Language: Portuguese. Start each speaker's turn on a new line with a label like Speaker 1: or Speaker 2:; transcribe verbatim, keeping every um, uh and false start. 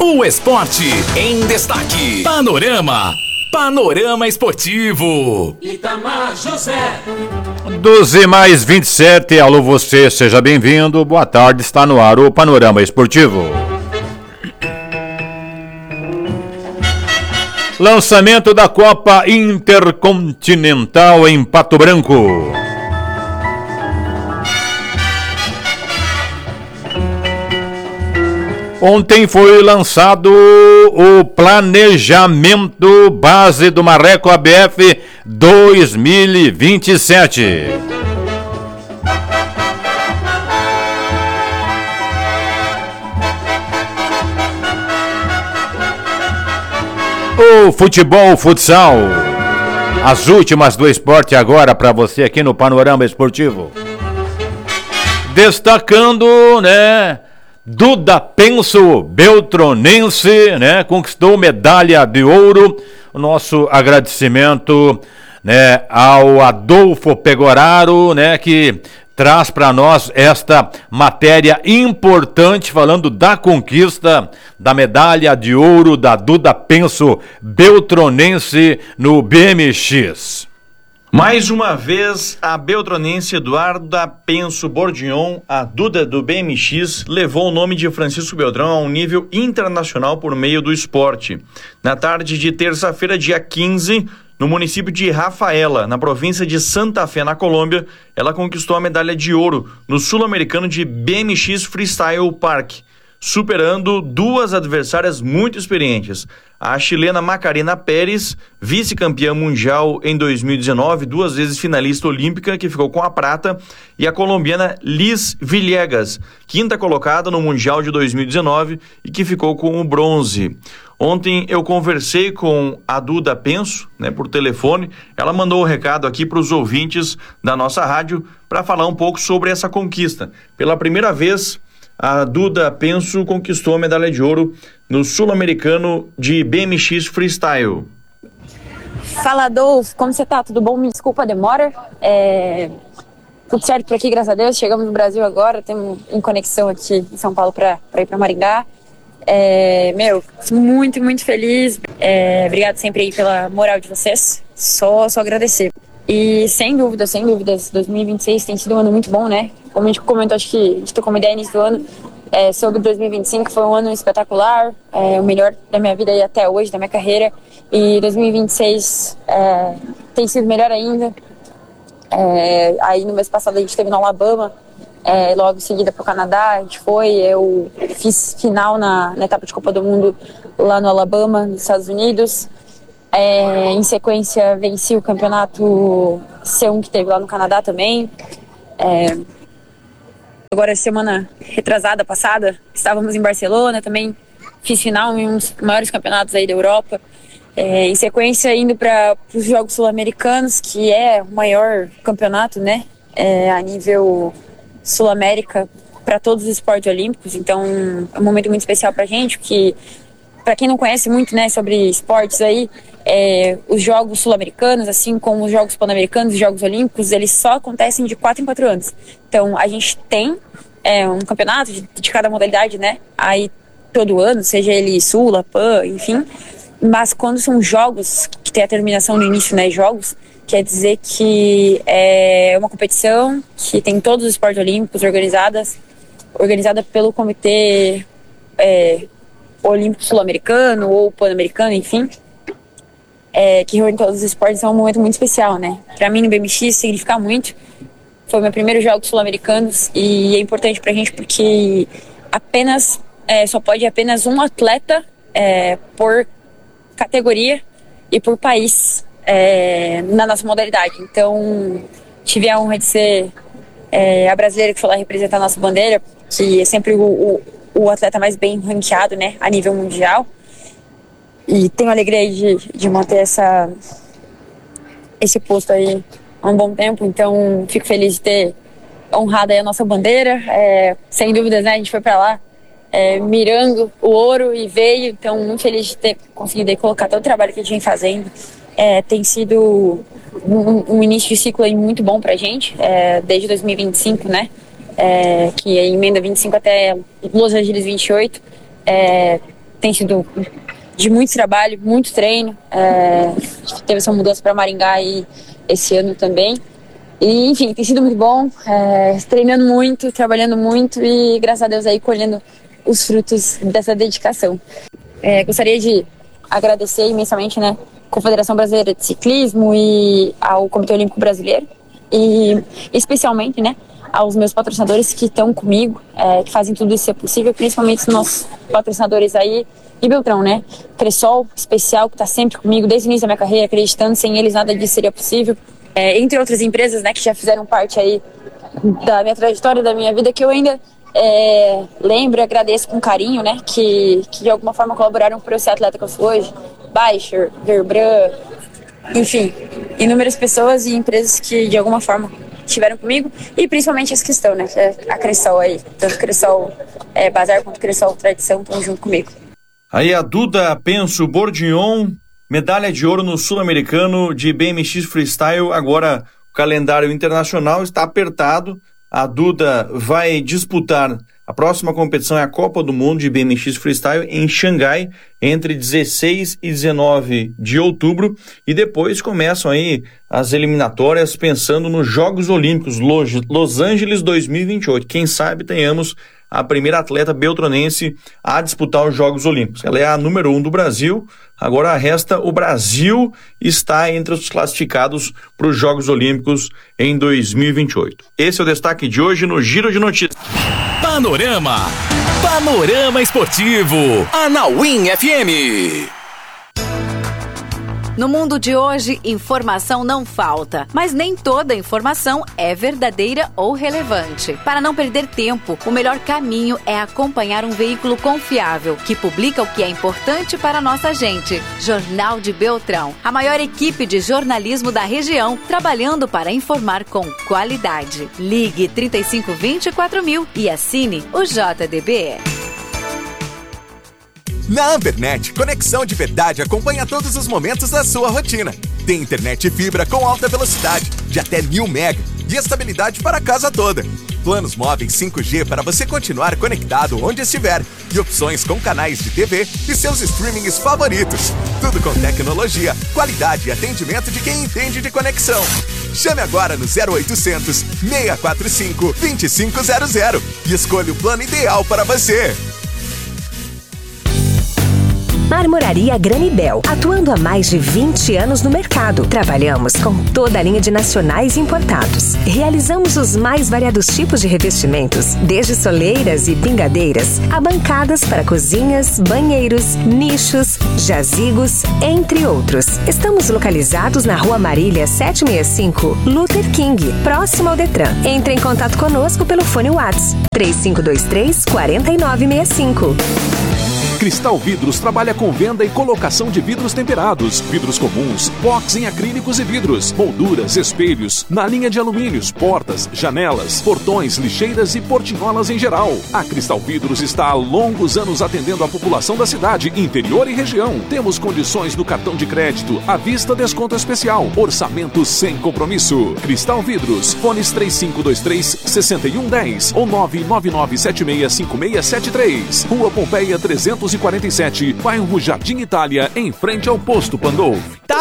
Speaker 1: O esporte em destaque. Panorama. Panorama Esportivo.
Speaker 2: Itamar José.
Speaker 3: doze mais vinte e sete. Alô você, seja bem-vindo. Boa tarde, está no ar o Panorama Esportivo. Lançamento da Copa Intercontinental em Pato Branco. Ontem foi lançado o planejamento base do Marreco A B F dois mil e vinte e sete. O futebol, o futsal. As últimas do esporte agora para você aqui no Panorama Esportivo. Destacando, né? Duda Penso, beltronense, né, conquistou medalha de ouro. O nosso agradecimento, né, ao Adolfo Pegoraro, né, que traz para nós esta matéria importante falando da conquista da medalha de ouro da Duda Penso, beltronense no B M X.
Speaker 4: Mais uma vez, a beltronense Eduarda Penso Bordignon, a Duda do B M X, levou o nome de Francisco Beltrão a um nível internacional por meio do esporte. Na tarde de terça-feira, dia quinze, no município de Rafaela, na província de Santa Fé, na Colômbia, ela conquistou a medalha de ouro no Sul-Americano de B M X Freestyle Park, superando duas adversárias muito experientes. A chilena Macarena Pérez, vice-campeã mundial em dois mil e dezenove, duas vezes finalista olímpica, que ficou com a prata, e a colombiana Liz Villegas, quinta colocada no Mundial de dois mil e dezenove e que ficou com o bronze. Ontem eu conversei com a Duda Penso, né, por telefone. Ela mandou o um recado aqui para os ouvintes da nossa rádio para falar um pouco sobre essa conquista. Pela primeira vez, a Duda Penso conquistou a medalha de ouro no Sul-Americano de B M X Freestyle.
Speaker 5: Fala, Adolfo, como você tá? Tudo bom? Me desculpa a demora. É... Tudo certo por aqui, graças a Deus. Chegamos no Brasil agora, estamos em conexão aqui em São Paulo para ir para Maringá. É... Meu, muito, muito feliz. É... Obrigado sempre aí pela moral de vocês. Só, só agradecer. E sem dúvida, sem dúvidas, dois mil e vinte e seis tem sido um ano muito bom, né? Como a gente comentou, acho que a gente tocou uma ideia no início do ano, é, sobre dois mil e vinte e cinco, foi um ano espetacular, é, o melhor da minha vida aí até hoje, da minha carreira. E dois mil e vinte e seis é, tem sido melhor ainda. É, aí no mês passado a gente esteve no Alabama, é, logo em seguida para o Canadá, a gente foi, eu fiz final na, na etapa de Copa do Mundo lá no Alabama, nos Estados Unidos. É, em sequência, venci o campeonato C um que teve lá no Canadá também. É, agora, semana retrasada, passada, estávamos em Barcelona também. Fiz final em um dos maiores campeonatos aí da Europa. É, em sequência, indo para os Jogos Sul-Americanos, que é o maior campeonato, né, é, a nível Sul-América para todos os esportes olímpicos. Então, é um momento muito especial para a gente, porque, para quem não conhece muito, né, sobre esportes aí, É, os Jogos Sul-Americanos, assim como os Jogos Pan-Americanos e Jogos Olímpicos, eles só acontecem de quatro em quatro anos. Então, a gente tem é, um campeonato de, de cada modalidade, né? Aí, todo ano, seja ele Sula, Pan, enfim. Mas quando são jogos, que tem a terminação no início, né? Jogos, quer dizer que é uma competição que tem todos os esportes olímpicos organizadas, organizada pelo Comitê é, Olímpico Sul-Americano ou Pan-Americano, enfim. É, que reúne todos os esportes, é um momento muito especial, né? Pra mim, no B M X, significa muito. Foi meu primeiro jogo sul-americanos e é importante pra gente porque apenas, é, só pode apenas um atleta é, por categoria e por país é, na nossa modalidade. Então, tive a honra de ser é, a brasileira que foi lá representar a nossa bandeira, que é sempre o, o, o atleta mais bem ranqueado, né, a nível mundial. E tenho a alegria de, de manter essa, esse posto aí há um bom tempo, então fico feliz de ter honrado aí a nossa bandeira. É, sem dúvidas, né, a gente foi para lá é, mirando o ouro e veio, então muito feliz de ter conseguido aí colocar todo o trabalho que a gente vem fazendo. É, tem sido um, um início de ciclo aí muito bom pra gente, é, desde dois mil e vinte e cinco, né, é, que é emenda vinte e cinco até Los Angeles vinte e oito. É, tem sido de muito trabalho, muito treino. É, teve essa mudança para Maringá aí esse ano também. E, enfim, tem sido muito bom, é, treinando muito, trabalhando muito e, graças a Deus, aí colhendo os frutos dessa dedicação. É, gostaria de agradecer imensamente, né, a Confederação Brasileira de Ciclismo e ao Comitê Olímpico Brasileiro e, especialmente, né, aos meus patrocinadores que estão comigo, é, que fazem tudo isso ser possível, principalmente os nossos patrocinadores aí e Beltrão, né, Cressol, especial, que está sempre comigo desde o início da minha carreira, acreditando, sem eles nada disso seria possível. É, entre outras empresas, né, que já fizeram parte aí da minha trajetória, da minha vida, que eu ainda é, lembro e agradeço com carinho, né, que, que de alguma forma colaboraram para eu ser atleta que eu sou hoje. Baixer, Verbran, enfim, inúmeras pessoas e empresas que de alguma forma estiveram comigo, e principalmente essa questão, né, que é a Cressol aí, tanto Cressol é, Bazar quanto Cressol Tradição estão junto comigo.
Speaker 4: Aí a Duda Penso Bourdignon, medalha de ouro no Sul-Americano de B M X Freestyle. Agora o calendário internacional está apertado. A Duda vai disputar a próxima competição, é a Copa do Mundo de B M X Freestyle em Xangai, entre dezesseis e dezenove de outubro. E depois começam aí as eliminatórias pensando nos Jogos Olímpicos Los Angeles dois mil e vinte e oito. Quem sabe tenhamos a primeira atleta beltronense a disputar os Jogos Olímpicos. Ela é a número um do Brasil, agora resta o Brasil estar entre os classificados para os Jogos Olímpicos em dois mil e vinte e oito. Esse é o destaque de hoje no Giro de Notícias.
Speaker 1: Panorama, Panorama Esportivo, Anauim F M.
Speaker 2: No mundo de hoje, informação não falta, mas nem toda informação é verdadeira ou relevante. Para não perder tempo, o melhor caminho é acompanhar um veículo confiável, que publica o que é importante para a nossa gente. Jornal de Beltrão, a maior equipe de jornalismo da região, trabalhando para informar com qualidade. Ligue trinta e cinco, vinte e quatro mil e assine o J D B.
Speaker 6: Na Ambernet, conexão de verdade acompanha todos os momentos da sua rotina. Tem internet e fibra com alta velocidade, de até mil mega, e estabilidade para a casa toda. Planos móveis cinco G para você continuar conectado onde estiver. E opções com canais de T V e seus streamings favoritos. Tudo com tecnologia, qualidade e atendimento de quem entende de conexão. Chame agora no zero oitocentos, seis quatro cinco, dois cinco zero zero e escolha o plano ideal para você.
Speaker 7: Marmoraria Granibel, atuando há mais de vinte anos no mercado. Trabalhamos com toda a linha de nacionais e importados. Realizamos os mais variados tipos de revestimentos, desde soleiras e pingadeiras, a bancadas para cozinhas, banheiros, nichos, jazigos, entre outros. Estamos localizados na Rua Marília setecentos e sessenta e cinco, Luther King, próximo ao Detran. Entre em contato conosco pelo fone WhatsApp três cinco dois três, quatro nove seis cinco.
Speaker 8: Cristal Vidros trabalha com venda e colocação de vidros temperados, vidros comuns, box em acrílicos e vidros, molduras, espelhos, na linha de alumínios, portas, janelas, portões, lixeiras e portinholas em geral. A Cristal Vidros está há longos anos atendendo a população da cidade, interior e região. Temos condições no cartão de crédito, à vista desconto especial, orçamento sem compromisso. Cristal Vidros, fones três cinco dois três, seis um um zero ou nove nove nove sete seis cinco seis sete três. Rua Pompeia trezentos e quarenta e sete, bairro Jardim Itália, em frente ao Posto Pandolfo.
Speaker 9: Tá